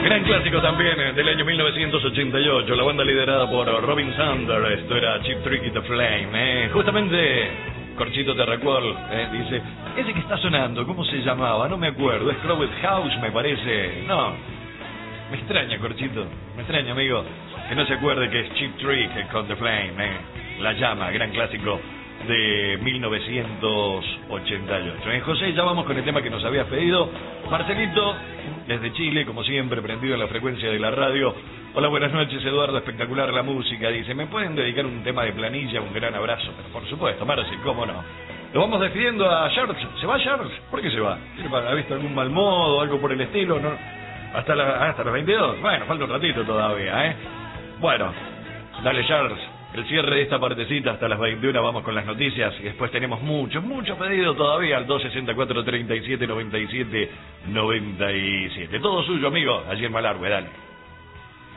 Gran clásico también del año 1988, la banda liderada por Robin Zander. Esto era Cheap Trick y The Flame. Justamente, Corchito Terracual dice, ese que está sonando, ¿cómo se llamaba? No me acuerdo, es Crowded House, me parece. No, me extraña, Corchito, me extraña, amigo, que no se acuerde que es Cheap Trick con The Flame. La Llama, gran clásico de 1988. José, ya vamos con el tema que nos habías pedido. Marcelito, desde Chile, como siempre, prendido en la frecuencia de la radio. Hola, buenas noches, Eduardo, espectacular la música. Dice, ¿me pueden dedicar un tema de Planilla? Un gran abrazo. Pero por supuesto, Marce, cómo no. Lo vamos despidiendo a Charles. ¿Se va Charles? ¿Por qué se va? ¿Ha visto algún mal modo, algo por el estilo? ¿No? ¿Hasta las 22? Bueno, falta un ratito todavía, Bueno, dale, Charles. El cierre de esta partecita hasta las 21, vamos con las noticias y después tenemos muchos pedidos todavía al 264-37-97-97. Todo suyo, amigo, allí en Malargüe, dale.